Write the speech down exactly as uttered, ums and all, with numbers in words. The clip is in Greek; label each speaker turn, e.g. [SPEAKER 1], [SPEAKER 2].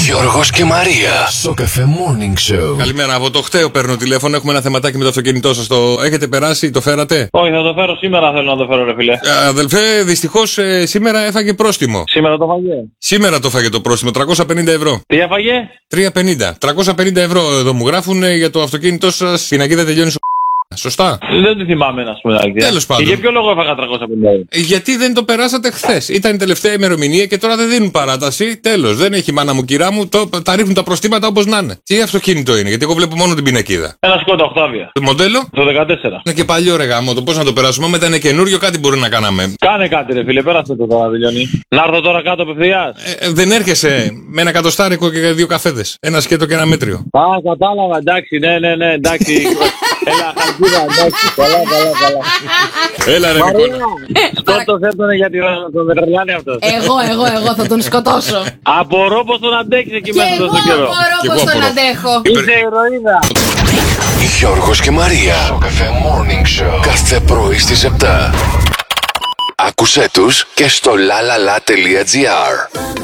[SPEAKER 1] Γιώργος και Μαρία. Σοκαφέ Morning Show.
[SPEAKER 2] Καλημέρα, από το χτέο παίρνω τηλέφωνο. Έχουμε ένα θεματάκι με το αυτοκίνητό σας. Το έχετε περάσει, το φέρατε?
[SPEAKER 3] Όχι, θα το φέρω σήμερα. Θέλω να το φέρω, ρε φίλε.
[SPEAKER 2] Ε, αδελφέ, δυστυχώς ε, σήμερα έφαγε πρόστιμο.
[SPEAKER 3] Σήμερα το φαγέ.
[SPEAKER 2] Σήμερα το φάγε το πρόστιμο, τριακόσια πενήντα ευρώ.
[SPEAKER 3] Τι έφαγε?
[SPEAKER 2] τριακόσια πενήντα. τριακόσια πενήντα ευρώ εδώ μου γράφουν για το αυτοκίνητό σας. Πινακίδα τελειώνει στο. Σωστά.
[SPEAKER 3] Δεν τη θυμάμαι να σου πω.
[SPEAKER 2] Τέλος πάντων.
[SPEAKER 3] Για ποιο λόγο έφαγα τριακόσια πενήντα ευρώ?
[SPEAKER 2] Γιατί δεν το περάσατε χθες. Ήταν η τελευταία ημερομηνία και τώρα δεν δίνουν παράταση. Τέλος. Δεν έχει μάνα μου, κυρά μου. Το, τα ρίχνουν τα προστήματα όπως να είναι. Τι αυτοκίνητο είναι, γιατί εγώ βλέπω μόνο την πινακίδα.
[SPEAKER 3] Ένα Σκότα Οκτάβια.
[SPEAKER 2] Το μοντέλο?
[SPEAKER 3] Το δεκατέσσερα.
[SPEAKER 2] Είναι και παλιό ρε γάμο. Το πώς να το περάσουμε. Μετά είναι καινούριο, κάτι μπορεί να κάναμε.
[SPEAKER 3] Κάνε κάτι, ρε φίλε. Πέρασε το τώρα, τελειώνει. Να έρθω τώρα κάτω απευθείας.
[SPEAKER 2] Ε, ε, δεν έρχεσαι με ένα κατοστάρικο και δύο καφέδες. Ένα σκέτο και ένα μέτριο.
[SPEAKER 3] Α, κατάλαβα, εντάξει, ναι, ναι, ναι, εντάξει. Έλα, χαρτίδα, εντάξει. Καλά, καλά, καλά.
[SPEAKER 2] Έλα ρε Νικόλα.
[SPEAKER 3] Σκότος έπαιρνε γιατί τον μετρελιάνει αυτός.
[SPEAKER 4] Εγώ, εγώ, εγώ θα τον σκοτώσω.
[SPEAKER 3] Απορώ πως τον αντέξει εκεί
[SPEAKER 4] Και
[SPEAKER 3] μέσα
[SPEAKER 4] εγώ
[SPEAKER 3] τόσο καιρό.
[SPEAKER 4] απορώ
[SPEAKER 2] Κι εγώ
[SPEAKER 4] πως τον
[SPEAKER 2] απορώ.
[SPEAKER 4] αντέχω.
[SPEAKER 3] Είσαι ηρωίδα.
[SPEAKER 1] Γιώργος και Μαρία. Σοκαφέ Morning Show. Κάθε πρωί στις επτά. Άκουσέ τους και στο lalala.gr.